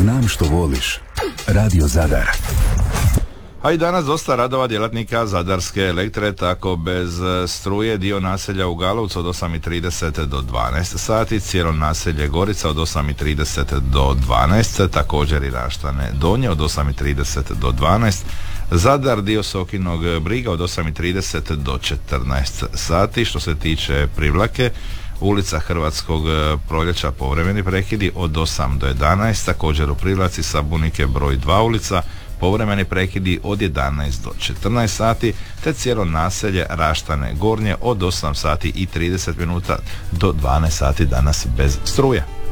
Znam što voliš. Radio Zadar. A i danas dosta radova djelatnika Zadarske elektre, tako bez struje dio naselja u Galovcu od 8:30 do 12 sati, cijelo naselje Gorica od 8:30 do 12, također i Raštane Donje od 8:30 do 12, Zadar dio Sokinog Briga od 8:30 do 14 sati. Što se tiče Privlake, ulica Hrvatskog proljeća povremeni prekidi od 8 do 11, također u Privlaci Sabunike broj 2 ulica povremeni prekidi od 11 do 14 sati, te cijelo naselje Raštane Gornje od 8 sati i 30 minuta do 12 sati danas bez struje.